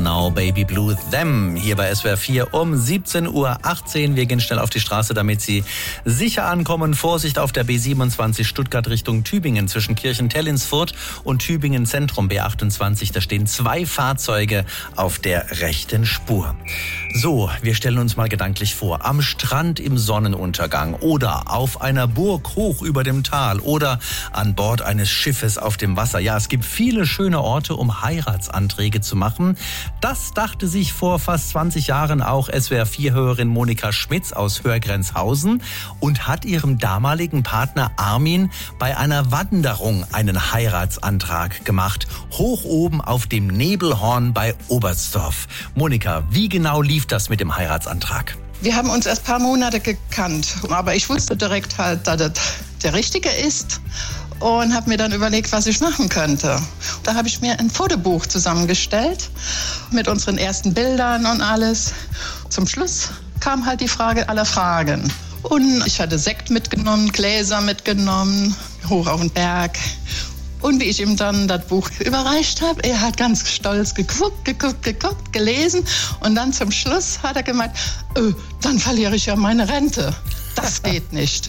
Now, Baby Blue Them, hier bei SWR 4 um 17:18 Uhr. Wir gehen schnell auf die Straße, damit Sie sicher ankommen. Vorsicht auf der B27 Stuttgart Richtung Tübingen zwischen Kirchentell-Linsfurt und Tübingen Zentrum B28. Da stehen 2 Fahrzeuge auf der rechten Spur. So, wir stellen uns mal gedanklich vor, am Strand im Sonnenuntergang oder auf einer Burg hoch über dem Tal oder an Bord eines Schiffes auf dem Wasser. Ja, es gibt viele schöne Orte, um Heiratsanträge zu machen. Das dachte sich vor fast 20 Jahren auch SWR4-Hörerin Monika Schmitz aus Hörgrenzhausen und hat ihrem damaligen Partner Armin bei einer Wanderung einen Heiratsantrag gemacht. Hoch oben auf dem Nebelhorn bei Oberstdorf. Monika, wie genau lief das mit dem Heiratsantrag? Wir haben uns erst ein paar Monate gekannt, aber ich wusste direkt halt, dass das der Richtige ist und habe mir dann überlegt, was ich machen könnte. Da habe ich mir ein Fotobuch zusammengestellt mit unseren ersten Bildern und alles. Zum Schluss kam halt die Frage aller Fragen. Und ich hatte Sekt mitgenommen, Gläser mitgenommen, hoch auf den Berg. Und wie ich ihm dann das Buch überreicht habe, er hat ganz stolz geguckt, gelesen. Und dann zum Schluss hat er gemeint, dann verliere ich ja meine Rente. Das geht nicht.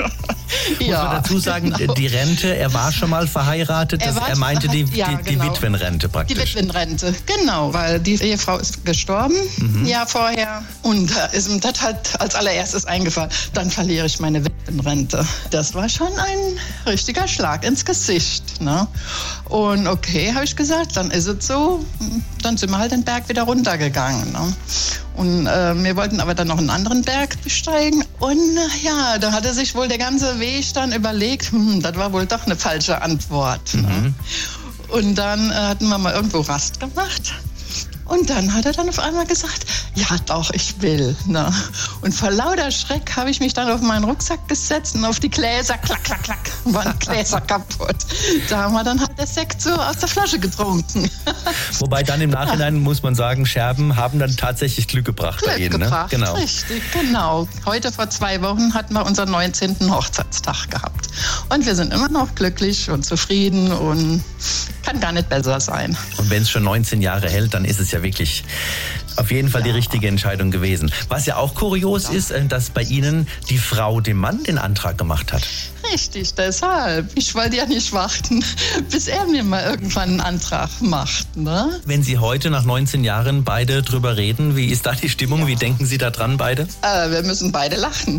Muss man dazu sagen, genau. Die Rente, er war schon mal verheiratet, er meinte die Witwenrente praktisch. Die Witwenrente, genau, weil die Ehefrau ist gestorben, Jahr vorher. Und da ist ihm das halt als allererstes eingefallen, dann verliere ich meine Witwenrente. Das war schon ein richtiger Schlag ins Gesicht. Ne? Und okay, habe ich gesagt, dann ist es so, dann sind wir halt den Berg wieder runtergegangen. Ne? Und wir wollten aber dann noch einen anderen Berg besteigen. Und ja, da hatte sich wohl der ganze Weg dann überlegt, das war wohl doch eine falsche Antwort. Ne? Und dann hatten wir mal irgendwo Rast gemacht. Und dann hat er dann auf einmal gesagt, ja doch, ich will. Ne? Und vor lauter Schreck habe ich mich dann auf meinen Rucksack gesetzt und auf die Gläser, klack, klack, klack, waren Gläser kaputt. Da haben wir dann halt der Sekt so aus der Flasche getrunken. Wobei dann im Nachhinein muss man sagen, Scherben haben dann tatsächlich Glück gebracht bei Ihnen. Ne? Genau. Richtig, genau. Heute vor 2 Wochen hatten wir unseren 19. Hochzeitstag gehabt. Und wir sind immer noch glücklich und zufrieden und kann gar nicht besser sein. Und wenn es schon 19 Jahre hält, dann ist es ja wirklich auf jeden Fall die richtige Entscheidung gewesen. Was ja auch kurios ist, dass bei Ihnen die Frau dem Mann den Antrag gemacht hat. Richtig, deshalb. Ich wollte ja nicht warten, bis er mir mal irgendwann einen Antrag macht. Ne? Wenn Sie heute nach 19 Jahren beide drüber reden, wie ist da die Stimmung? Ja. Wie denken Sie da dran beide? Wir müssen beide lachen.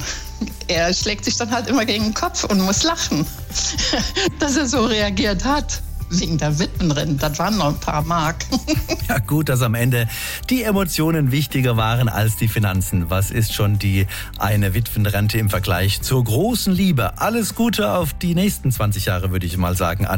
Er schlägt sich dann halt immer gegen den Kopf und muss lachen, dass er so reagiert hat. Wegen der Witwenrente, das waren noch ein paar Mark. Ja gut, dass am Ende die Emotionen wichtiger waren als die Finanzen. Was ist schon die eine Witwenrente im Vergleich zur großen Liebe? Alles Gute auf die nächsten 20 Jahre, würde ich mal sagen.